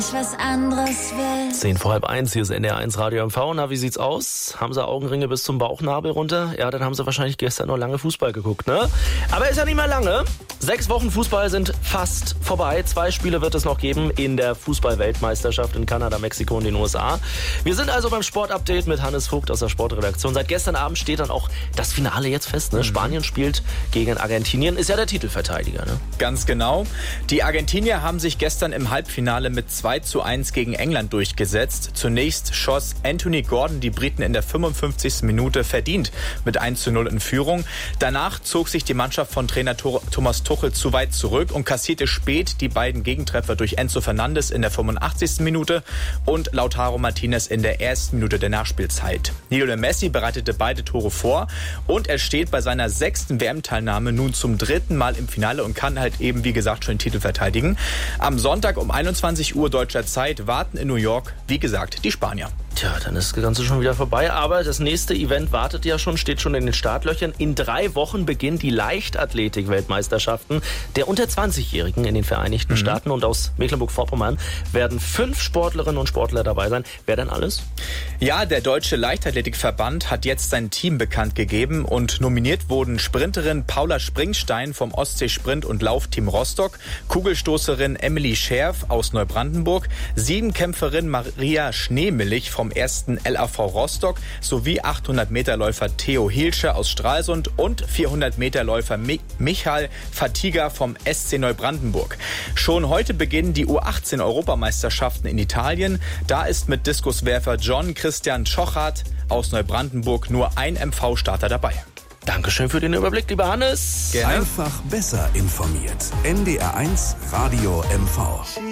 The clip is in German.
Was anderes will. 10:10, hier ist NDR1 Radio MV. Na, wie sieht's aus? Haben sie Augenringe bis zum Bauchnabel runter? Ja, dann haben sie wahrscheinlich gestern noch lange Fußball geguckt, ne? Aber ist ja nicht mehr lange. 6 Wochen Fußball sind fast vorbei. 2 Spiele wird es noch geben in der Fußball-Weltmeisterschaft in Kanada, Mexiko und den USA. Wir sind also beim Sportupdate mit Hannes Vogt aus der Sportredaktion. Seit gestern Abend steht dann auch das Finale jetzt fest, ne? Spanien spielt gegen Argentinien, ist ja der Titelverteidiger, ne? Ganz genau. Die Argentinier haben sich gestern im Halbfinale mit 2:1 gegen England durchgesetzt. Zunächst schoss Anthony Gordon die Briten in der 55. Minute verdient mit 1:0 in Führung. Danach zog sich die Mannschaft von Trainer Thomas Tuchel zu weit zurück und kassierte spät die beiden Gegentreffer durch Enzo Fernandes in der 85. Minute und Lautaro Martinez in der ersten Minute der Nachspielzeit. Lionel Messi bereitete beide Tore vor und er steht bei seiner 6. WM-Teilnahme nun zum 3. Mal im Finale und kann halt eben, wie gesagt, schon den Titel verteidigen. Am Sonntag um 21 Uhr deutscher Zeit warten in New York, wie gesagt, die Spanier. Tja, dann ist das Ganze schon wieder vorbei, aber das nächste Event wartet ja schon, steht schon in den Startlöchern. In 3 Wochen beginnen die Leichtathletik-Weltmeisterschaften der unter 20-Jährigen in den Vereinigten Staaten und aus Mecklenburg-Vorpommern werden 5 Sportlerinnen und Sportler dabei sein. Wer denn alles? Ja, der Deutsche Leichtathletikverband hat jetzt sein Team bekannt gegeben und nominiert wurden Sprinterin Paula Springstein vom Ostsee-Sprint- und Laufteam Rostock, Kugelstoßerin Emily Scherf aus Neubrandenburg, 7-Kämpferin Maria Schneemilch vom 1. LAV Rostock sowie 800-Meter-Läufer Theo Hielsche aus Stralsund und 400-Meter-Läufer Michael Fatiga vom SC Neubrandenburg. Schon heute beginnen die U18-Europameisterschaften in Italien. Da ist mit Diskuswerfer John Christian Schochat aus Neubrandenburg nur ein MV-Starter dabei. Dankeschön für den Überblick, lieber Hannes. Gerne. Einfach besser informiert. NDR1 Radio MV.